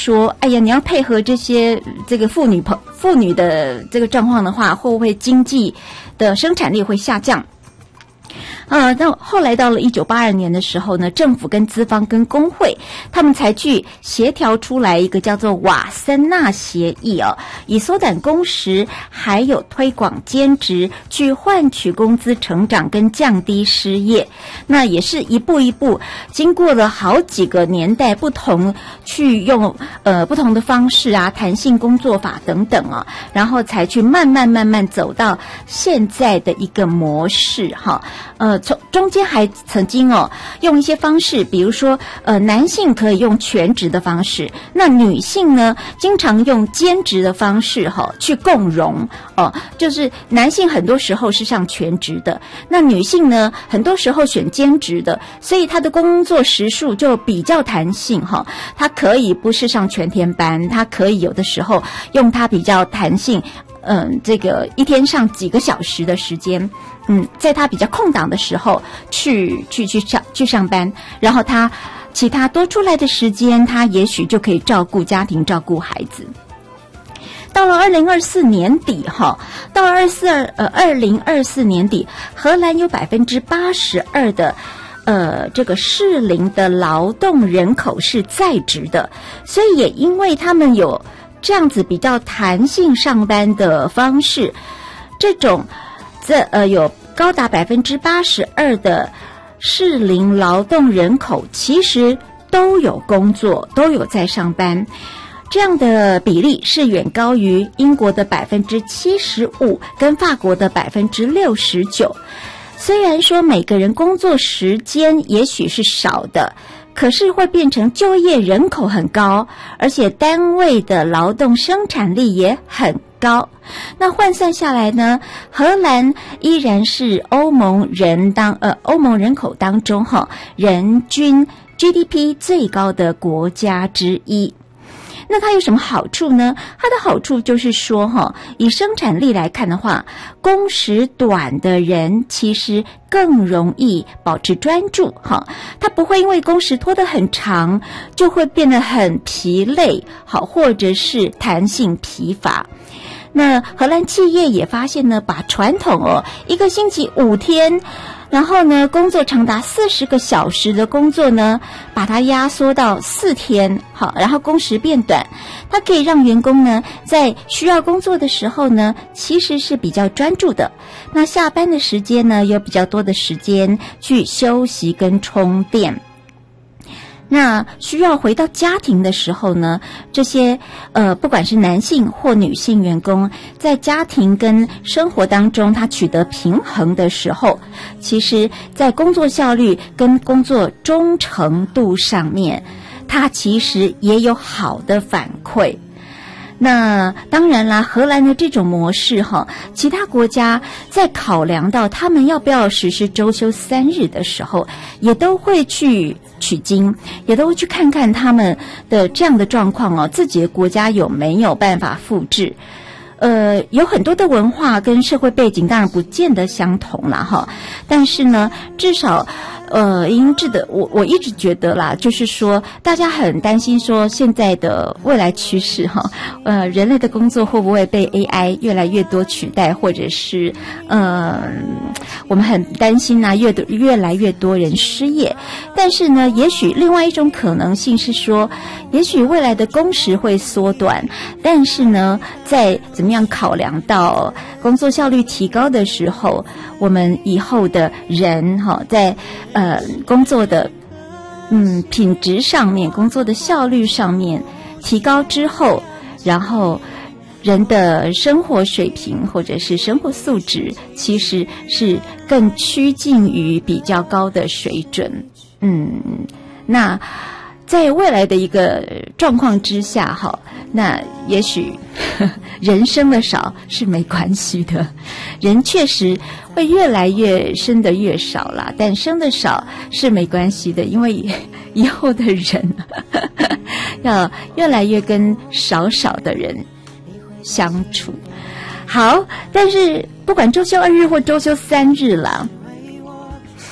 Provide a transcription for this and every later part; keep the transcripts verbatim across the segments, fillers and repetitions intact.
说，哎呀，你要配合这些这个妇女朋妇女的这个状况的话，会不会经济的生产力会下降？呃，那后来到了一九八二年的时候呢，政府跟资方跟工会，他们才去协调出来一个叫做瓦森纳协议哦，以缩短工时，还有推广兼职，去换取工资成长跟降低失业。那也是一步一步，经过了好几个年代不同，去用呃不同的方式啊，弹性工作法等等啊，然后才去慢慢慢慢走到现在的一个模式哈。呃，从中间还曾经哦，用一些方式，比如说，呃，男性可以用全职的方式，那女性呢，经常用兼职的方式哈、哦、去共融哦，就是男性很多时候是上全职的，那女性呢，很多时候选兼职的，所以她的工作时数就比较弹性哈、哦，她可以不是上全天班，她可以有的时候用她比较弹性。嗯，这个一天上几个小时的时间，嗯，在他比较空档的时候去去去上去上班，然后他其他多出来的时间，他也许就可以照顾家庭、照顾孩子。到了二零二四年底哈，到了二四二呃二零二四年底，荷兰有百分之八十二的。呃，这个适龄的劳动人口是在职的，所以也因为他们有这样子比较弹性上班的方式，这种这呃有高达百分之八十二的适龄劳动人口其实都有工作，都有在上班。这样的比例是远高于英国的百分之七十五，跟法国的百分之六十九。虽然说每个人工作时间也许是少的，可是会变成就业人口很高，而且单位的劳动生产力也很高。那换算下来呢，荷兰依然是欧盟人当呃欧盟人口当中哈人均 G D P 最高的国家之一。那它有什么好处呢？它的好处就是说哈，以生产力来看的话，工时短的人其实更容易保持专注哈，他不会因为工时拖得很长就会变得很疲累好，或者是弹性疲乏。那荷兰企业也发现呢，把传统哦一个星期五天，然后呢工作长达四十个小时的工作呢，把它压缩到四天，好，然后工时变短，它可以让员工呢在需要工作的时候呢，其实是比较专注的。那下班的时间呢，有比较多的时间去休息跟充电。那需要回到家庭的时候呢，这些呃，不管是男性或女性员工，在家庭跟生活当中，他取得平衡的时候，其实在工作效率跟工作忠诚度上面，他其实也有好的反馈。那当然啦，荷兰的这种模式哈，其他国家在考量到他们要不要实施周休三日的时候，也都会去取经，也都会去看看他们的这样的状况哦，自己的国家有没有办法复制。呃，有很多的文化跟社会背景当然不见得相同啦哈，但是呢，至少呃，英制的我我一直觉得啦，就是说大家很担心说现在的未来趋势哈，呃，人类的工作会不会被 A I 越来越多取代，或者是呃，我们很担心啊，越多越来越多人失业。但是呢，也许另外一种可能性是说，也许未来的工时会缩短，但是呢，在怎么样考量到工作效率提高的时候，我们以后的人哈，在呃工作的嗯品质上面，工作的效率上面提高之后，然后人的生活水平或者是生活素质其实是更趋近于比较高的水准。嗯，那在未来的一个状况之下哈，那也许呵人生的少是没关系的，人确实会越来越生的越少啦，但生的少是没关系的，因为以后的人呵呵要越来越跟少少的人相处。好，但是不管周休二日或周休三日啦，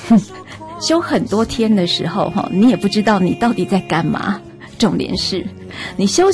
休很多天的时候哈，你也不知道你到底在干嘛。重点是你休